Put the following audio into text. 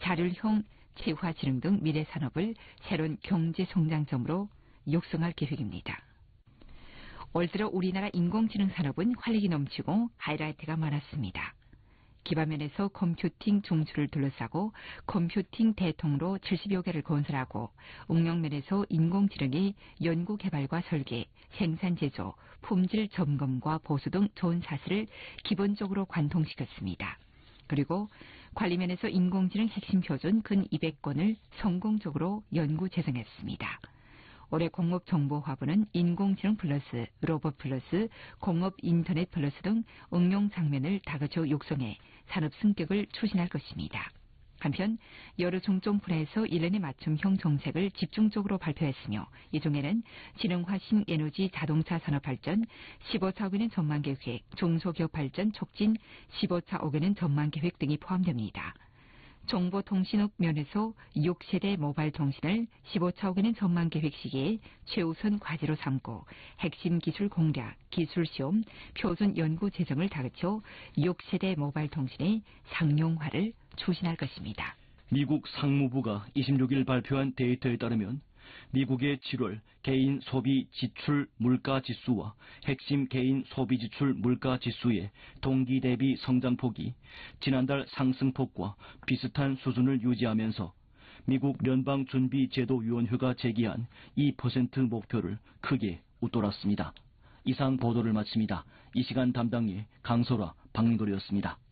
자율형 체화지능 등 미래 산업을 새로운 경제 성장점으로 육성할 계획입니다. 올 들어 우리나라 인공지능 산업은 활력이 넘치고 하이라이트가 많았습니다. 기반면에서 컴퓨팅 중추를 둘러싸고 컴퓨팅 대통으로 70여 개를 건설하고 응용면에서 인공지능이 연구개발과 설계, 생산 제조, 품질 점검과 보수 등 좋은 사슬을 기본적으로 관통시켰습니다. 그리고 관리면에서 인공지능 핵심 표준 근 200건을 성공적으로 연구 제정했습니다. 올해 공업정보화부는 인공지능 플러스, 로봇 플러스, 공업 인터넷 플러스 등 응용 장면을 다그쳐 육성해 산업 승격을 추진할 것입니다. 한편 여러 중점 분야에서 1년에 맞춤형 정책을 집중적으로 발표했으며 이 중에는 지능화 신에너지 자동차 산업 발전 15차 5개년 전망계획, 중소기업 발전 촉진 15차 5개년 전망계획 등이 포함됩니다. 정보통신업 면에서 6세대 모바일 통신을 15차 5개년 전망계획 시기에 최우선 과제로 삼고 핵심 기술 공략, 기술시험, 표준 연구 재정을 다그쳐 6세대 모바일 통신의 상용화를 추진할 것입니다. 미국 상무부가 26일 발표한 데이터에 따르면 미국의 7월 개인 소비 지출 물가 지수와 핵심 개인 소비 지출 물가 지수의 동기 대비 성장폭이 지난달 상승폭과 비슷한 수준을 유지하면서 미국 연방준비제도위원회가 제기한 2% 목표를 크게 웃돌았습니다. 이상 보도를 마칩니다. 이 시간 담당의 강설화, 박민돌이었습니다.